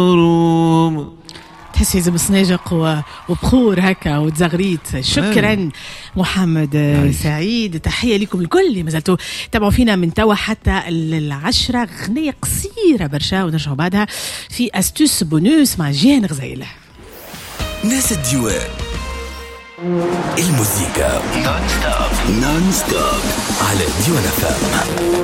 تحسي زي بصناجق وبخور هكا وتزغريت. شكرا محمد سعيد، تحية لكم الكل اللي ما زلتوا تابعوا فينا من توا حتى 10. غنية قصيرة برشا ونرجعوا بعدها في أستوس بونوس مع جيهان غزيلة. ناس الديوان، الموسيقى نون ستوب على ديوان FM.